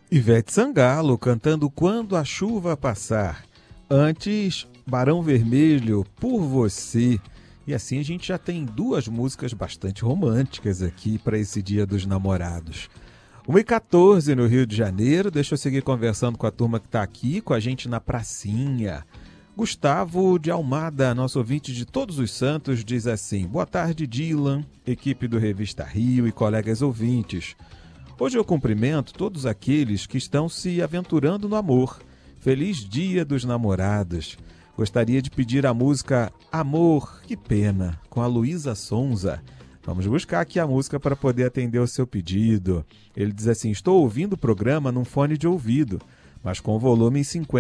Ivete Sangalo cantando Quando a Chuva Passar. Antes, Barão Vermelho, Por Você. E assim a gente já tem duas músicas bastante românticas aqui para esse Dia dos Namorados. 1h14 no Rio de Janeiro. Deixa eu seguir conversando com a turma que está aqui com a gente na pracinha. Gustavo de Almada, nosso ouvinte de Todos os Santos, diz assim: boa tarde, Dylan, equipe do Revista Rio e colegas ouvintes. Hoje eu cumprimento todos aqueles que estão se aventurando no amor. Feliz Dia dos Namorados. Gostaria de pedir a música Amor, que Pena, com a Luísa Sonza. Vamos buscar aqui a música para poder atender o seu pedido. Ele diz assim: estou ouvindo o programa num fone de ouvido, mas com o volume em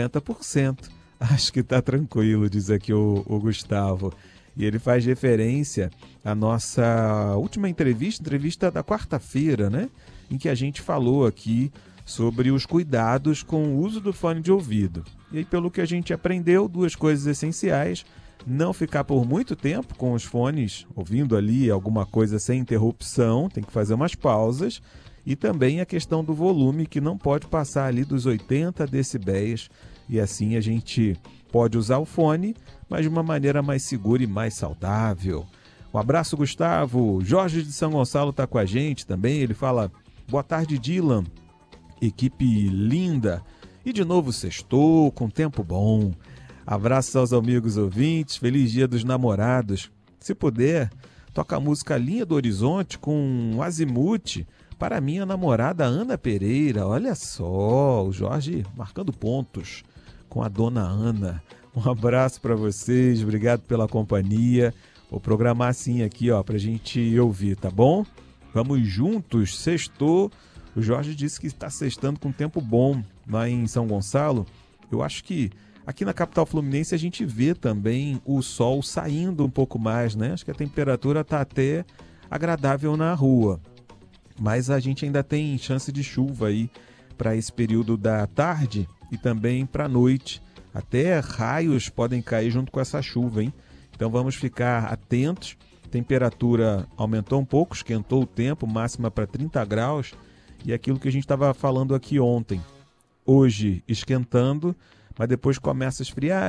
50%. Acho que está tranquilo, diz aqui o Gustavo. E ele faz referência à nossa última entrevista da quarta-feira, né? Em que a gente falou aqui sobre os cuidados com o uso do fone de ouvido. E aí, pelo que a gente aprendeu, duas coisas essenciais: não ficar por muito tempo com os fones, ouvindo ali alguma coisa sem interrupção, tem que fazer umas pausas, e também a questão do volume, que não pode passar ali dos 80 decibéis, e assim a gente pode usar o fone, mas de uma maneira mais segura e mais saudável. Um abraço, Gustavo. Jorge de São Gonçalo está com a gente também, ele fala: boa tarde, Dylan, equipe linda, e de novo sextou, com tempo bom. Abraços aos amigos ouvintes, feliz Dia dos Namorados. Se puder, toca a música Linha do Horizonte com Azimuth para minha namorada Ana Pereira. Olha só, o Jorge marcando pontos com a dona Ana. Um abraço para vocês, obrigado pela companhia. Vou programar assim aqui, ó, pra gente ouvir, tá bom? Vamos juntos, sextou. O Jorge disse que está sextando com tempo bom lá em São Gonçalo. Eu acho que aqui na capital fluminense a gente vê também o sol saindo um pouco mais, né? Acho que a temperatura está até agradável na rua. Mas a gente ainda tem chance de chuva aí para esse período da tarde e também para a noite. Até raios podem cair junto com essa chuva, hein? Então vamos ficar atentos. Temperatura aumentou um pouco, esquentou o tempo, máxima para 30 graus. E aquilo que a gente estava falando aqui ontem. Hoje esquentando, mas depois começa a esfriar,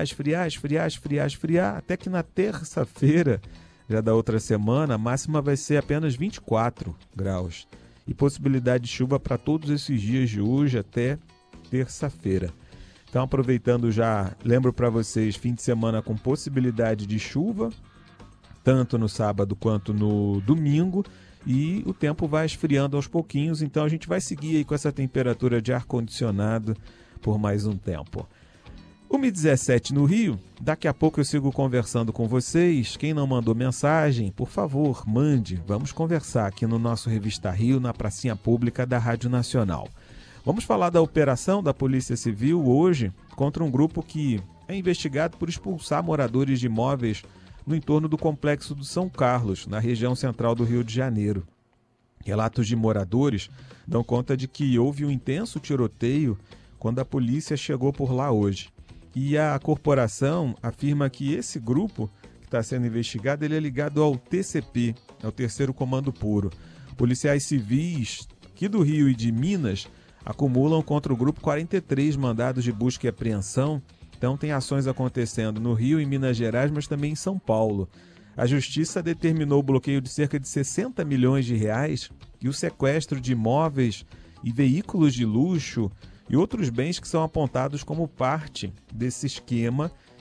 até que na terça-feira, já da outra semana, a máxima vai ser apenas 24 graus. E possibilidade de chuva para todos esses dias de hoje até terça-feira. Então, aproveitando já, lembro para vocês, fim de semana com possibilidade de chuva, tanto no sábado quanto no domingo, e o tempo vai esfriando aos pouquinhos, então a gente vai seguir aí com essa temperatura de ar-condicionado por mais um tempo. 1h17 no Rio, daqui a pouco eu sigo conversando com vocês. Quem não mandou mensagem, por favor, mande. Vamos conversar aqui no nosso Revista Rio, na pracinha pública da Rádio Nacional. Vamos falar da operação da Polícia Civil hoje contra um grupo que é investigado por expulsar moradores de imóveis no entorno do Complexo do São Carlos, na região central do Rio de Janeiro. Relatos de moradores dão conta de que houve um intenso tiroteio quando a polícia chegou por lá hoje. E a corporação afirma que esse grupo que está sendo investigado, ele é ligado ao TCP, ao Terceiro Comando Puro. Policiais civis aqui do Rio e de Minas acumulam contra o grupo 43 mandados de busca e apreensão. Então tem ações acontecendo no Rio e Minas Gerais, mas também em São Paulo. A Justiça determinou o bloqueio de cerca de 60 milhões de reais e o sequestro de imóveis e veículos de luxo e outros bens que são apontados como parte desse esquema